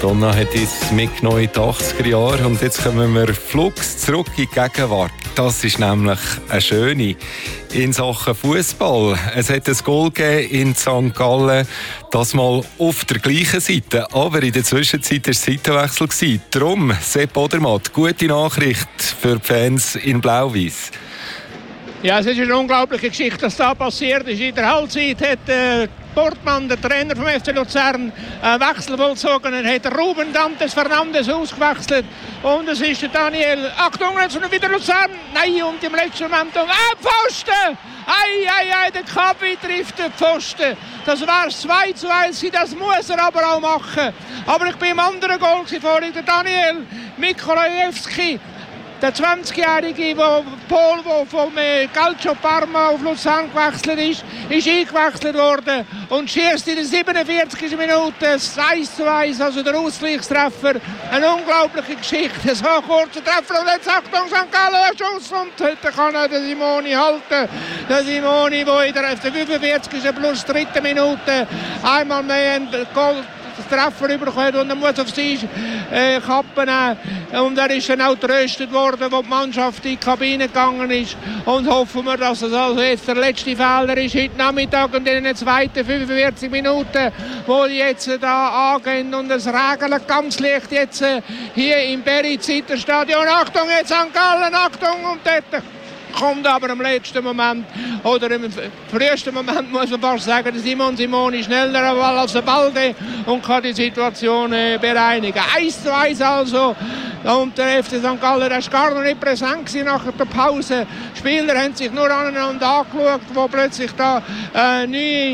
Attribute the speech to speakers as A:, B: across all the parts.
A: Madonna hat uns mitgenommen in die 80er Jahre und jetzt kommen wir flugs zurück in die Gegenwart. Das ist nämlich eine schöne in Sachen Fußball. Es hat ein Goal gegeben in St. Gallen, das mal auf der gleichen Seite, aber in der Zwischenzeit war es Seitenwechsel. Darum, Sepp Odermatt, gute Nachricht für die Fans in Blau-Weiss.
B: Ja, es ist eine unglaubliche Geschichte, was da passiert ist. In der Halbzeit hat Portmann, der Trainer vom FC Luzern, einen Wechsel vollzogen. Er hat Ruben Dantes Fernandes ausgewechselt. Und es ist der Daniel. Achtung, jetzt wieder Luzern. Nein, und im letzten Moment. Pfosten! Ei, der Kabi trifft den Pfosten. Das war 2:1. Das muss er aber auch machen. Aber ich bin im anderen Goal vorhin. Der Daniel Mikolajewski. Der 20-jährige Pol, der vom Calcio Parma auf Luzern gewechselt ist eingewechselt worden und schießt in der 47. Minute 1:1, also der Ausgleichstreffer. Eine unglaubliche Geschichte, so ein kurzer Treffer und jetzt Achtung, St. Gallen, ein Schuss und heute kann er den Simoni halten. Der Simoni, der in der 45. plus 3. Minute einmal mehr ein Goal Treffer bekommen und er muss auf sie Kappen nehmen. Und er ist dann auch getröstet worden, wo die Mannschaft in die Kabine gegangen ist. Und hoffen wir, dass es also jetzt der letzte Fehler ist heute Nachmittag und in den zweiten 45 Minuten, wo jetzt da angehen und es regnet ganz leicht jetzt hier im Berry-Zeiterstadion. Achtung, jetzt St. Gallen, Achtung und dort kommt aber im letzten Moment oder im frühesten Moment muss man fast sagen, Simon ist schneller als der Balde und kann die Situation bereinigen. 1:1 also und der FC St. Gallen war gar noch nicht präsent nach der Pause. Die Spieler haben sich nur aneinander angeschaut, wo plötzlich da ein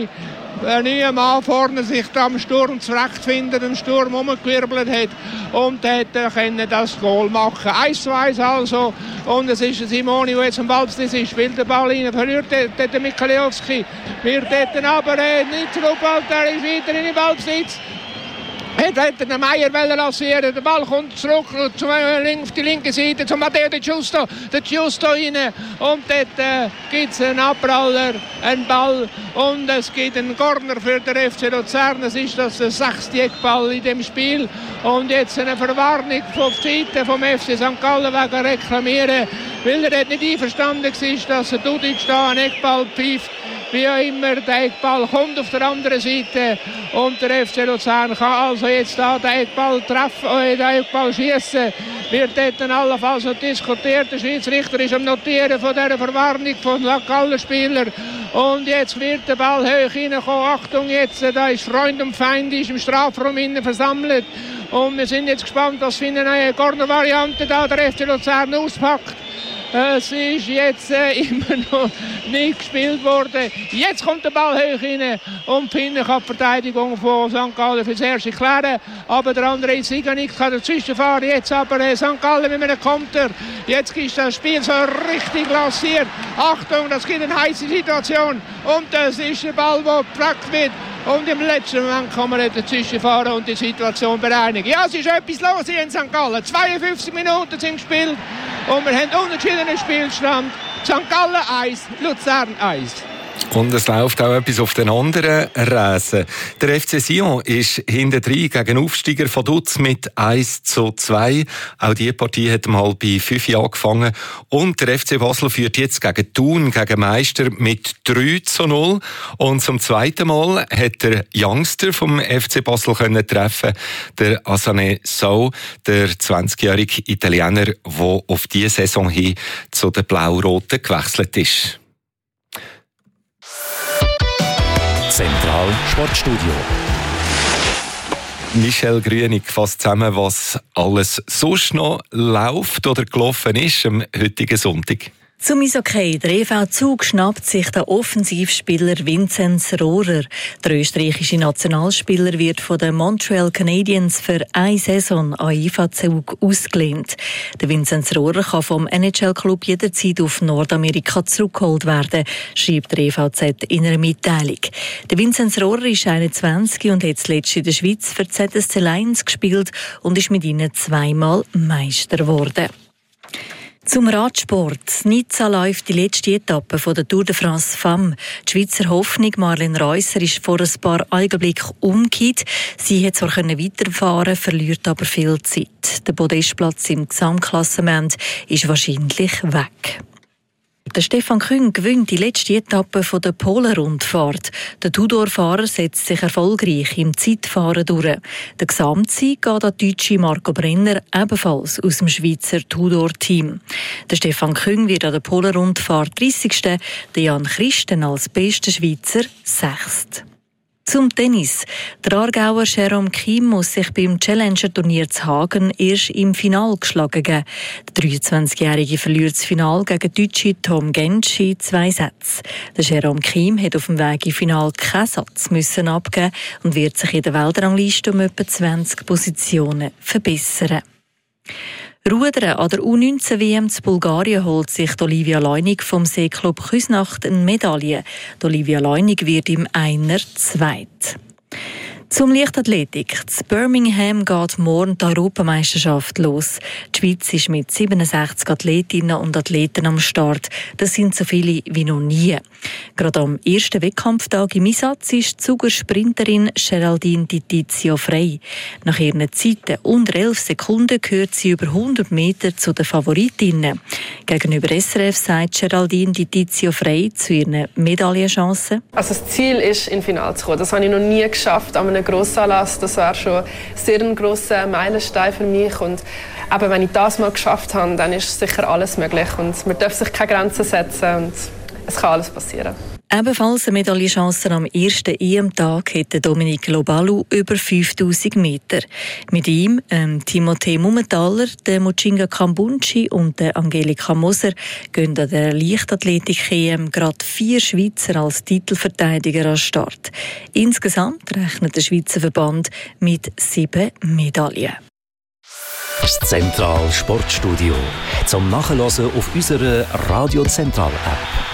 B: neuer Mann vorne sich da am Sturm zurechtfindet, im Sturm rumgewirbelt hat und hätte das Goal machen. 1:1 also und es ist Simoni, der jetzt am Ballbesitz ist, spielt den Ball rein, verliert der Mikolajewski, wird dort aber nicht zurückgehalten, er ist wieder in den Ballbesitz. Hat den Meier lancieren, der Ball kommt zurück auf die linke Seite zu Matteo De Giusto. De Giusto rein und dort gibt es einen Abpraller, einen Ball und es gibt einen Corner für den FC Luzern. Das ist der 6. Eckball in dem Spiel und jetzt eine Verwarnung von der Seite vom FC St. Gallen wegen Reklamieren, weil er nicht einverstanden war, dass Dudic da einen Eckball pfeift. Wie auch immer, der Eckball kommt auf der anderen Seite und der FC Luzern kann also jetzt da den Eckball treffen, den Eckball schießen. Wird dort allenfalls noch diskutiert. Der Schiedsrichter ist am Notieren von dieser Verwarnung von St. Gallen Spieler. Und jetzt wird der Ball hoch reinkommen. Achtung, jetzt, da ist Freund und Feind ist im Strafraum innen versammelt. Und wir sind jetzt gespannt, was für eine Corner-Variante da der FC Luzern auspackt. Es ist jetzt immer noch nicht gespielt worden. Jetzt kommt der Ball hoch rein und Pinner kann die Verteidigung von St. Gallen für das erste klären. Aber der andere Siganik kann dazwischen fahren. Jetzt aber St. Gallen mit einem Konter. Jetzt ist das Spiel so richtig lanciert. Achtung, das gibt eine heiße Situation. Und das ist der Ball, der gepflegt wird. Und im letzten Moment kann man dazwischen fahren und die Situation bereinigen. Ja, es ist etwas los hier in St. Gallen. 52 Minuten sind gespielt und wir haben unentschiedenen Spielstand. St. Gallen 1, Luzern 1.
A: Und es läuft auch etwas auf den anderen Räsen. Der FC Sion ist hintendrein gegen Aufsteiger von Dutz mit 1:2. Auch diese Partie hat mal bei 5 angefangen. Und der FC Basel führt jetzt gegen Thun, gegen Meister mit 3:0. Und zum zweiten Mal hat der Youngster vom FC Basel können treffen, der Asane Sow, der 20-jährige Italiener, der auf diese Saison hin zu den Blau-Roten gewechselt ist.
C: Zentral Sportstudio.
A: Michel Grünig fasst zusammen, was alles sonst noch läuft oder gelaufen ist am heutigen Sonntag.
D: Zum Eishockey. Der EV Zug schnappt sich den Offensivspieler Vinzenz Rohrer. Der österreichische Nationalspieler wird von den Montreal Canadiens für eine Saison an EV Zug ausgelehnt. Der Vinzenz Rohrer kann vom NHL-Club jederzeit auf Nordamerika zurückgeholt werden, schreibt der EVZ in einer Mitteilung. Der Vinzenz Rohrer ist 21 und hat zuletzt in der Schweiz für ZSC Lions gespielt und ist mit ihnen 2-mal Meister geworden. Zum Radsport. Nizza läuft die letzte Etappe von der Tour de France Femme. Die Schweizer Hoffnung Marlene Reusser ist vor ein paar Augenblicken umgekehrt. Sie hat zwar weiterfahren, verliert aber viel Zeit. Der Podestplatz im Gesamtklassement ist wahrscheinlich weg. Der Stefan Küng gewinnt die letzte Etappe der Polen-Rundfahrt. Der Tudor-Fahrer setzt sich erfolgreich im Zeitfahren durch. Der Gesamtsieg geht an den deutschen Marco Brenner, ebenfalls aus dem Schweizer Tudor-Team. Der Stefan Küng wird an der Polen-Rundfahrt 30. Der Jan Christen als bester Schweizer 6. Zum Tennis. Der Aargauer Jérôme Kim muss sich beim Challenger-Turnier zu Hagen erst im Finale geschlagen geben. Der 23-Jährige verliert das Finale gegen den Deutschen Tom Gensch in 2 Sätzen. Der Jérôme Kim hat auf dem Weg im Finale keinen Satz müssen abgeben und wird sich in der Weltrangliste um etwa 20 Positionen verbessern. Rudern an der U19-WM zu Bulgarien holt sich Olivia Leunig vom Seeklub Küsnacht eine Medaille. Olivia Leunig wird im Einer Zweit. Zum Leichtathletik. In Birmingham geht morgen die Europameisterschaft los. Die Schweiz ist mit 67 Athletinnen und Athleten am Start. Das sind so viele wie noch nie. Gerade am ersten Wettkampftag im Einsatz ist die Zuger Sprinterin Geraldine Di Tizio frei. Nach ihren Zeiten unter 11 Sekunden gehört sie über 100 Meter zu den Favoritinnen. Gegenüber SRF sagt Geraldine Di Tizio frei zu ihren Medaillenchancen.
E: Also das Ziel ist, ins Finale zu kommen. Das habe ich noch nie geschafft an einem Grossanlass. Das war schon sehr ein grosser Meilenstein für mich. Und eben, wenn ich das mal geschafft habe, dann ist sicher alles möglich. Und man darf sich keine Grenzen setzen und es kann alles passieren.
D: Ebenfalls eine Medaillenchance am ersten EM-Tag hätte Dominic Lobalu über 5000 Meter. Mit ihm, Timothée Mumenthaler, der Muchinga Kambunchi und der Angelika Moser gehen an der Leichtathletik-EM gerade 4 Schweizer als Titelverteidiger an den Start. Insgesamt rechnet der Schweizer Verband mit 7 Medaillen.
C: Das Zentral Sportstudio zum Nachhören auf unserer Radio Zentral App.